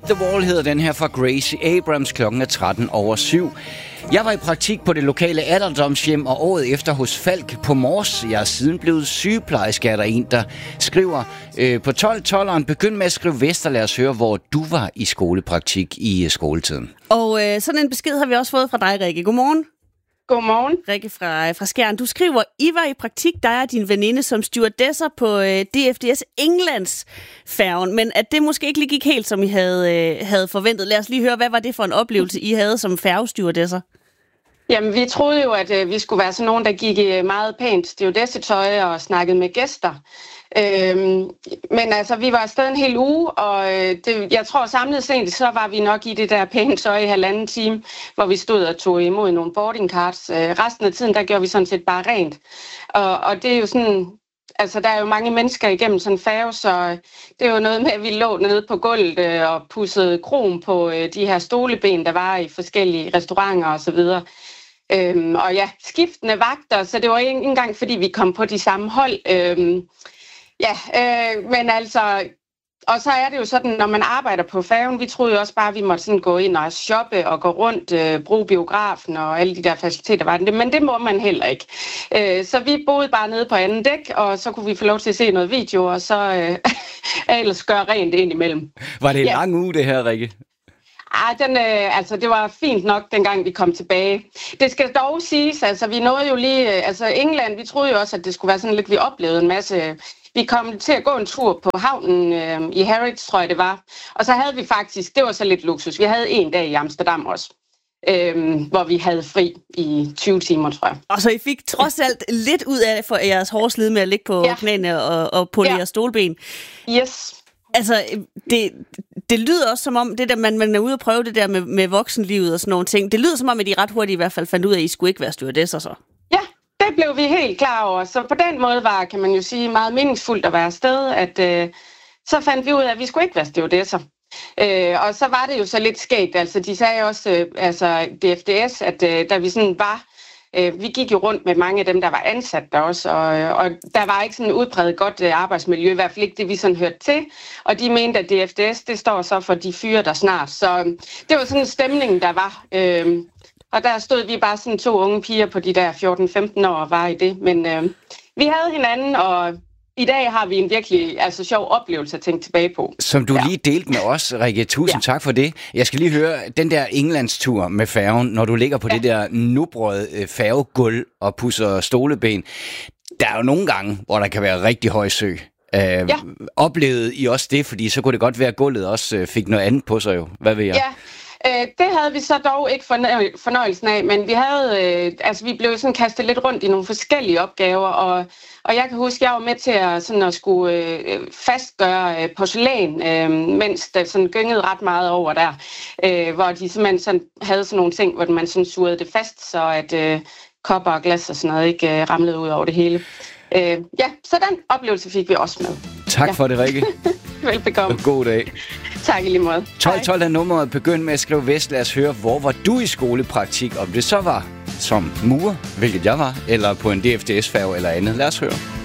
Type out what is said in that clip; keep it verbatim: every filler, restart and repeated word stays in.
the Wall hedder den her fra Gracie Abrams. Klokken er tretten over syv. Jeg var i praktik på det lokale alderdomshjem, og året efter hos Falk på Mors. Jeg er siden blevet sygeplejerske, er der en, der skriver øh, på tolv tolveren. Begynd med at skrive Vester, lad os høre, hvor du var i skolepraktik i uh, skoletiden. Og øh, sådan en besked har vi også fået fra dig, Rikke. Godmorgen. Godmorgen. Rikke fra, fra Skjern. Du skriver, I var i praktik, dig og din veninde som stewardesser på øh, D F D S Englandsfærgen, men at det måske ikke lige gik helt, som I havde, øh, havde forventet. Lad os lige høre, hvad var det for en oplevelse, I havde som færgestewardesser? Jamen, vi troede jo, at øh, vi skulle være sådan nogen, der gik i meget pænt stewardessetøj og snakkede med gæster. Øhm, men altså, vi var afsted en hel uge, og øh, det, jeg tror samlet set, så var vi nok i det der pæne tøj i halvanden time, hvor vi stod og tog imod nogle boarding cards. Øh, resten af tiden, der gjorde vi sådan set bare rent. Og, og det er jo sådan, altså der er jo mange mennesker igennem sådan en færge, så det er jo noget med, at vi lå nede på gulvet øh, og pudsede krom på øh, de her stoleben, der var i forskellige restauranter og så videre. Øhm, og ja, skiftende vagter, så det var ikke engang, fordi vi kom på de samme hold. Øhm, ja, øh, men altså, og så er det jo sådan, når man arbejder på færgen, vi troede jo også bare, at vi måtte sådan gå ind og shoppe og gå rundt, øh, bruge biografen og alle de der faciliteter var det, men det må man heller ikke. Øh, så vi boede bare nede på anden dæk, og så kunne vi få lov til at se noget video, og så øh, ellers gøre rent ind imellem. Var det en ja. lang uge, det her, Rikke? Ah, den, øh, altså, det var fint nok, dengang vi kom tilbage. Det skal dog siges, altså vi nåede jo lige, øh, altså England, vi troede jo også, at det skulle være sådan lidt, vi oplevede en masse. Vi kom til at gå en tur på havnen øh, i Harrods, tror jeg det var. Og så havde vi faktisk, det var så lidt luksus, vi havde en dag i Amsterdam også. Øhm, hvor vi havde fri i tyve timer, tror jeg. Og så I fik trods alt lidt ud af for jeres hårde slid med at ligge på ja. knæene og, og polere ja. stolben. Yes. Altså, det, det lyder også som om, det der, man, man er ude og prøve det der med, med voksenlivet og sådan nogle ting. Det lyder som om, at I ret hurtigt i hvert fald fandt ud af, at I skulle ikke være stewardesser så. Ja, det blev vi helt klar over. Så på den måde var, kan man jo sige, meget meningsfuldt at være afsted, at øh, så fandt vi ud af, at vi skulle ikke være stewardesser. Øh, og så var det jo så lidt skægt. Altså, de sagde også, øh, altså D F D S, at øh, da vi sådan var, øh, vi gik jo rundt med mange af dem, der var ansat der også, og, og der var ikke sådan udpræget godt øh, arbejdsmiljø, i hvert fald ikke det, vi sådan hørte til. Og de mente, at D F D S, det står så for de fyre, der snart. Så øh, det var sådan en stemning, der var. Øh, og der stod vi bare sådan to unge piger på de der fjorten femten år og var i det. Men øh, vi havde hinanden, og i dag har vi en virkelig altså, sjov oplevelse at tænke tilbage på. Som du ja. lige delte med os, Rikke. Tusind ja. tak for det. Jeg skal lige høre den der Englandstur med færgen, når du ligger på ja. det der nubrøde færgegulv og pusser stoleben. Der er jo nogle gange, hvor der kan være rigtig høj sø. Uh, ja. Oplevede I også det? Fordi så kunne det godt være, at gulvet også fik noget andet på sig jo. Hvad ved jeg? Ja. Øh, det havde vi så dog ikke fornøj- fornøjelsen af, men vi havde, øh, altså vi blev sådan kastet lidt rundt i nogle forskellige opgaver, og, og jeg kan huske, jeg var med til at, sådan at skulle øh, fastgøre øh, porcelæn, øh, mens der sådan gyngede ret meget over der, øh, hvor de simpelthen sådan, havde sådan nogle ting, hvor man sådan surrede det fast, så at øh, kopper og glas og sådan noget ikke øh, ramlede ud over det hele. Øh, ja, så den oplevelse fik vi også med. Tak ja. for det, Rikke. Velbekomme. God dag. Tak i lige måde. tolv tolv er nummeret. Begynd med at skrive Vest. Lad os høre, hvor var du i skolepraktik? Om det så var som murer, hvilket jeg var, eller på en D F D S-færge eller andet. Lad os høre.